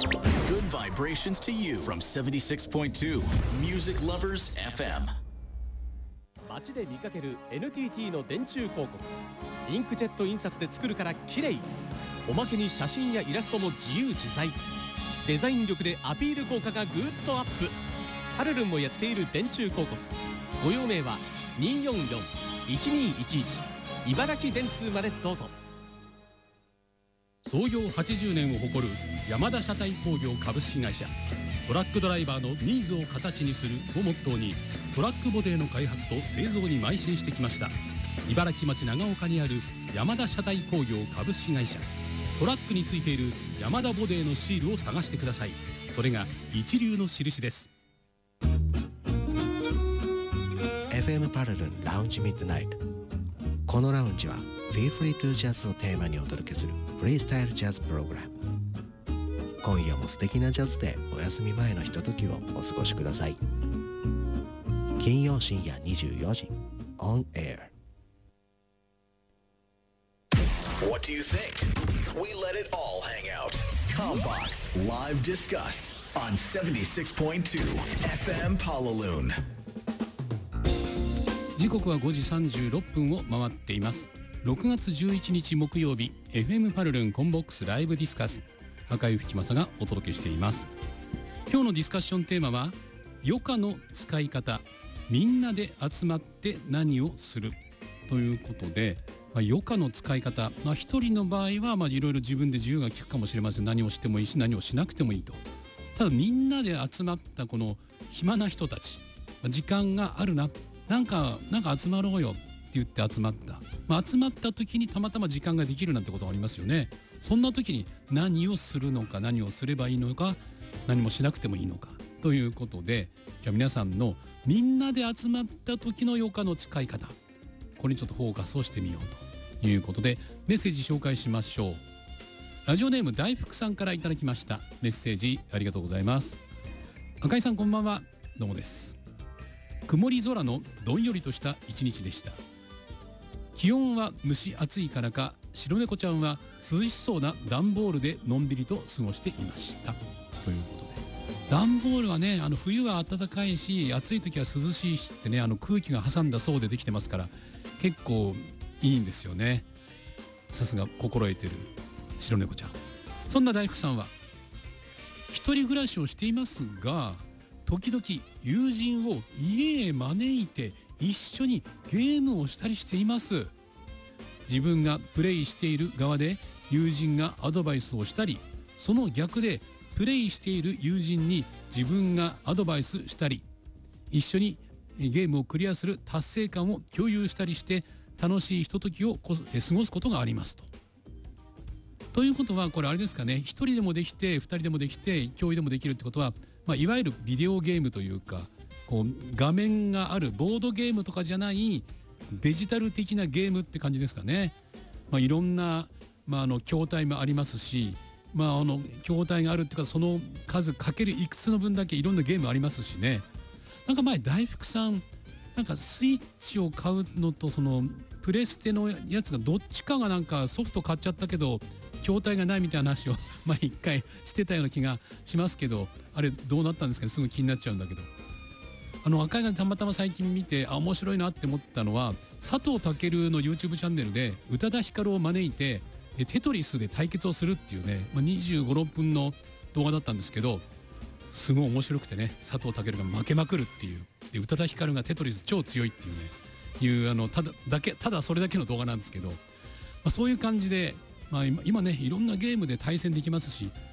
Good vibrations to you from 76.2 Music Lovers FM。 街で見かける NTT の電柱広告、インクジェット印刷で作るから綺麗。おまけに写真やイラストも自由自在。デザイン力でアピール効果がぐっとアップ。パルルンもやっている電柱広告、ご用命は 244-1211 茨城電通までどうぞ。 創業80年を誇る山田車体工業株式会社。トラックドライバーのニーズを形にするをモットーに、トラックボディの開発と製造に邁進してきました。茨城町長岡にある山田車体工業株式会社。トラックについている山田ボディのシールを探してください。それが一流の印です。 FM パルルンラウンジミッドナイト。このラウンジは Feel Free to Jazz をテーマにお届けするフリースタイルジャズプログラム。今夜も素敵なジャズでお休み前のひとときをお過ごしください。金曜深夜24時 On Air。 What do you think? We let it all hang out. Combox Live Discuss on 76.2 FM Palaloon。 時刻は5時36分を回っています。6月11日木曜日、 FM パルルンコンボックスライブディスカス、赤井吹正がお届けしています。今日のディスカッションテーマは余暇の使い方、みんなで集まって何をするということで、余暇の使い方、一人の場合はいろいろ自分で自由が利くかもしれません。何をしてもいいし何をしなくてもいいと。ただみんなで集まったこの暇な人たち、時間があるな、なんか集まろうよって言って集まった、集まった時にたまたま時間ができるなんてことがありますよね。そんな時に何をするのか、何をすればいいのか、何もしなくてもいいのかということで、今日は皆さんのみんなで集まった時の余暇の使い方、これにちょっとフォーカスをしてみようということで、メッセージ紹介しましょう。ラジオネーム大福さんからいただきましたメッセージ、ありがとうございます。赤井さんこんばんは。どうもです。曇り空のどんよりとした一日でした。気温は蒸し暑いからか、白猫ちゃんは涼しそうな段ボールでのんびりと過ごしていましたということで、段ボールはね、冬は暖かいし暑い時は涼しいしってね、空気が挟んだ層でできてますから結構いいんですよね。さすが心得てる白猫ちゃん。そんな大福さんは一人暮らしをしていますが、時々友人を家へ招いて一緒にゲームをしたりしています。自分がプレイしている側で友人がアドバイスをしたり、その逆でプレイしている友人に自分がアドバイスしたり、一緒にゲームをクリアする達成感を共有したりして楽しいひとときを過ごすことがありますと。ということはこれあれですかね、一人でもできて二人でもできて共有でもできるってことは、いわゆるビデオゲームというか、こう画面があるボードゲームとかじゃないデジタル的なゲームって感じですかね。いろんな、筐体もありますし、筐体があるっていうか、その数かけるいくつの分だけいろんなゲームありますしね。なんか前大福さんスイッチを買うのとそのプレステのやつがどっちかがなんかソフト買っちゃったけど筐体がないみたいな話を一回してたような気がしますけど、あれどうなったんですかね。すごい気になっちゃうんだけど、赤井がたまたま最近見て面白いなって思ったのは、佐藤健の YouTube チャンネルで宇多田ヒカルを招いてテトリスで対決をするっていうね、25、6分の動画だったんですけど、すごい面白くてね、佐藤健が負けまくるっていう、で宇多田ヒカルがテトリス超強いっていうね、ただそれだけの動画なんですけど、そういう感じで、今ねいろんなゲームで対戦できますし、